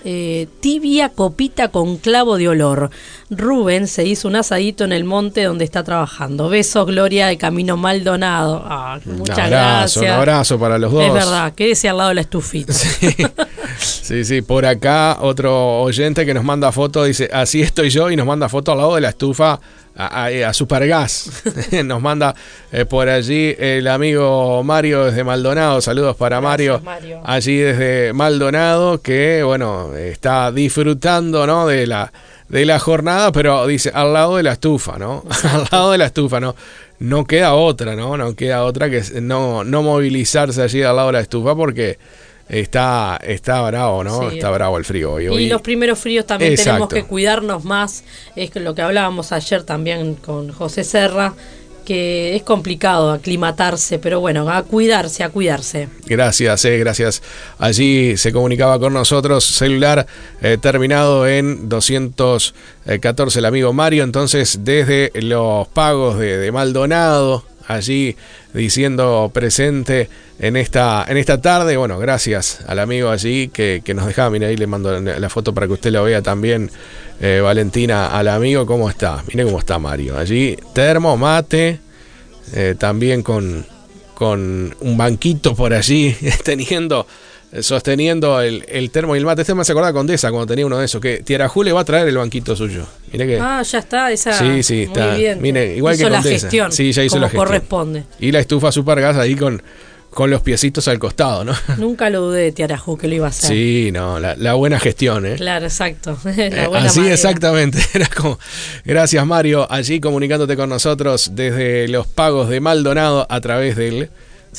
tibia copita con clavo de olor. Rubén se hizo un asadito en el monte donde está trabajando. Besos, Gloria, de Camino Maldonado. Muchas gracias. Un abrazo para los dos. Es verdad, quédese al lado de la estufita. Sí, por acá otro oyente que nos manda foto, dice, así estoy yo, y nos manda foto al lado de la estufa a Supergas. Nos manda por allí el amigo Mario desde Maldonado. Saludos para Mario, allí desde Maldonado, que bueno, está disfrutando, ¿no?, de la jornada, pero dice al lado de la estufa, ¿no? Al lado de la estufa, ¿no? No queda otra, ¿no? No queda otra que no movilizarse allí al lado de la estufa, porque está bravo, ¿no? Sí. Está bravo el frío hoy. Y los primeros fríos también. Exacto. Tenemos que cuidarnos más. Es lo que hablábamos ayer también con José Serra, que es complicado aclimatarse, pero bueno, a cuidarse. Gracias. Allí se comunicaba con nosotros, celular terminado en 214, el amigo Mario, entonces desde los pagos de Maldonado, allí diciendo presente en esta tarde. Bueno, gracias al amigo allí que nos dejaba. Mira, ahí le mando la foto para que usted lo vea también, Valentina, al amigo. ¿Cómo está? Mire cómo está Mario allí, termo, mate, también con un banquito por allí sosteniendo el termo y el mate. Este me hace acordar a Condesa cuando tenía uno de esos, que Tiarajú le va a traer el banquito suyo. Mire que ya está, esa. Sí, está. Muy bien. Mire, igual hizo que la Condesa. Gestión, sí, ya hizo la gestión. Corresponde. Y la estufa Supergas ahí con los piecitos al costado, ¿no? Nunca lo dudé de Tiarajú que lo iba a hacer. Sí, no, la buena gestión, ¿eh? Claro, exacto. Así manera. Exactamente. Era como, gracias Mario, allí comunicándote con nosotros desde los pagos de Maldonado a través del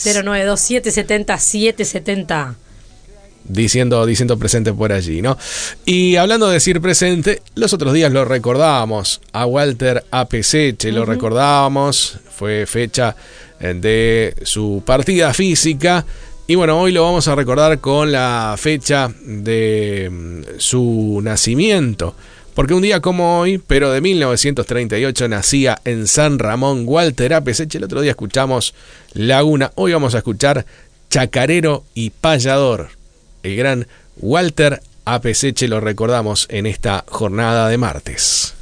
092-770-770. Diciendo presente por allí, ¿no? Y hablando de decir presente, los otros días lo recordábamos a Walter Apeseche, lo recordábamos, fue fecha de su partida física, y bueno, hoy lo vamos a recordar con la fecha de su nacimiento, porque un día como hoy, pero de 1938, nacía en San Ramón Walter Apeseche. El otro día escuchamos Laguna, hoy vamos a escuchar Chacarero y Payador. El gran Walter Apeseche lo recordamos en esta jornada de martes.